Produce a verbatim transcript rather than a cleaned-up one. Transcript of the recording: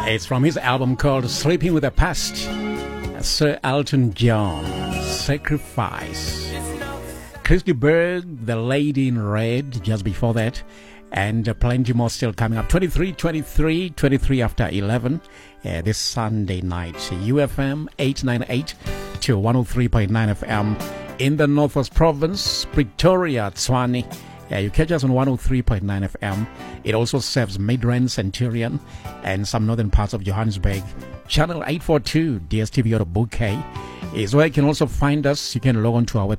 It's from his album called Sleeping with the Past. Sir Elton John, Sacrifice. Christy Berg, The Lady in Red, just before that. And uh, plenty more still coming up. twenty-three, twenty-three, twenty-three after eleven. Uh, this Sunday night. U F M eight ninety-eight to one oh three point nine F M. In the Northwest Province, Pretoria, Tshwane. Uh, you catch us on one oh three point nine F M. It also serves Midrand, Centurion, and some northern parts of Johannesburg. Channel eight forty-two, D S T V or Bouquet, is where you can also find us. You can log on to our